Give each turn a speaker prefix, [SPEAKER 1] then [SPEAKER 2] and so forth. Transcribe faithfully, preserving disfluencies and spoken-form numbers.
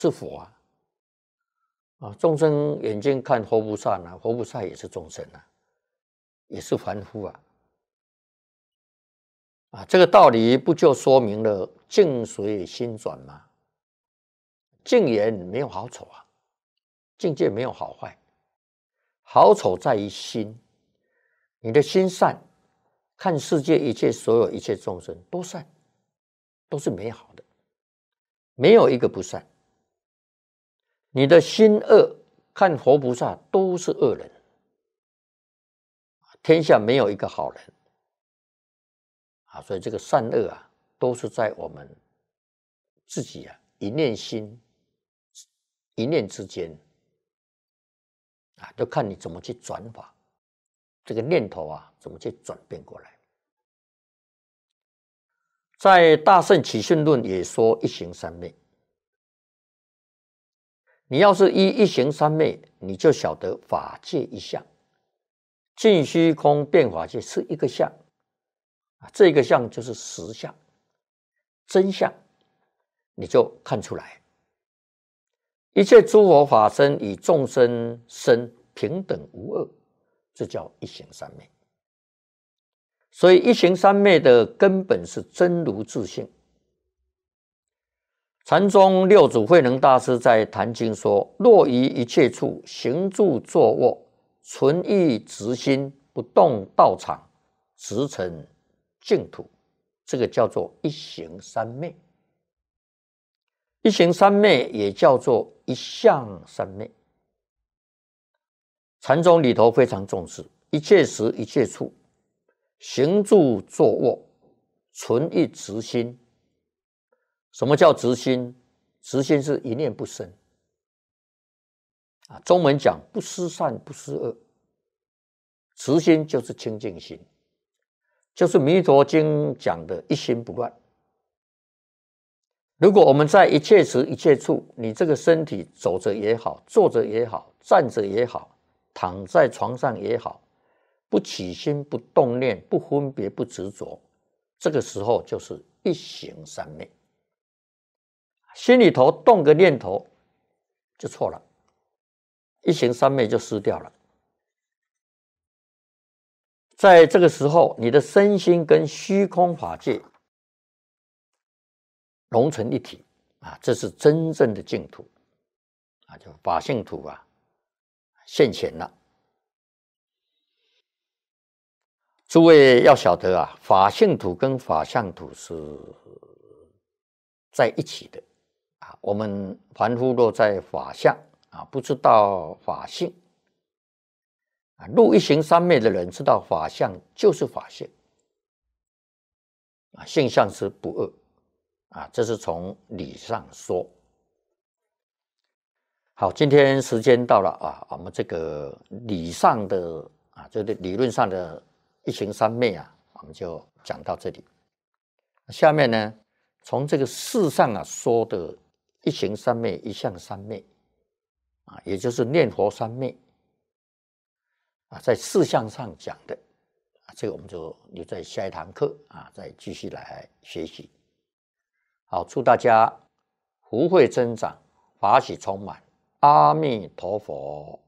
[SPEAKER 1] 是佛啊。啊，众生眼睛看佛菩萨呢，佛菩萨也是众生啊，也是凡夫啊。啊，这个道理不就说明了境随心转吗？境缘没有好丑啊，境界没有好坏，好丑在于心。你的心善，看世界一切所有一切众生都善，都是美好的，没有一个不善。你的心恶，看佛菩萨都是恶人，天下没有一个好人啊。所以这个善恶啊，都是在我们自己啊一念心一念之间啊，就看你怎么去转法，这个念头啊怎么去转变过来。在《大圣起信论》也说一行三昧。你要是依一行三昧，你就晓得法界一相，尽虚空变法界是一个相，这个相就是实相、真相，你就看出来。一切诸佛法身与众生身平等无二，这叫一行三昧。所以一行三昧的根本是真如自性。禅宗六祖慧能大师在谈经说：若于一切处行住坐卧，存意直心，不动道场，直成净土，这个叫做一行三昧。一行三昧也叫做一相三昧。禅宗里头非常重视一切时一切处行住坐卧，存一直心。什么叫直心？直心是一念不生啊。中文讲不思善不思恶，直心就是清净心，就是《弥陀经》讲的一心不乱。如果我们在一切时一切处，你这个身体走着也好，坐着也好，站着也好，躺在床上也好，不起心不动念，不分别不执着，这个时候就是一行三昧。心里头动个念头就错了，一行三昧就失掉了。在这个时候，你的身心跟虚空法界融成一体啊，这是真正的净土啊，就法性土啊现前了。诸位要晓得啊，法性土跟法相土是在一起的啊。我们凡夫若在法相啊，不知道法性啊。入一行三昧的人知道法相就是法性啊，性相是不二啊，这是从理上说。好，今天时间到了啊，我们这个理上的啊，这个理论上的一行三昧啊，我们就讲到这里。下面呢，从这个事上啊说的一行三昧、一相三昧啊，也就是念佛三昧啊，在事项上讲的啊，这个我们就留在下一堂课啊，再继续来学习。好，祝大家福慧增长，法喜充满。阿弥陀佛。